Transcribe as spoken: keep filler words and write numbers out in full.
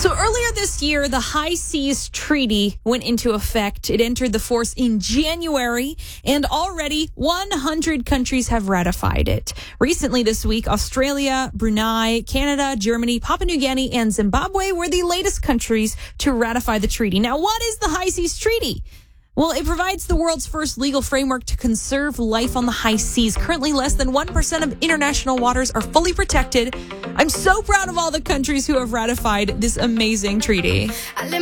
So earlier this year, the High Seas Treaty went into effect. It entered the force in January, and already one hundred countries have ratified it. Recently this week, Australia, Brunei, Canada, Germany, Papua New Guinea, and Zimbabwe were the latest countries to ratify the treaty. Now, what is the High Seas Treaty? Well, it provides the world's first legal framework to conserve life on the high seas. Currently, less than one percent of international waters are fully protected. I'm so proud of all the countries who have ratified this amazing treaty.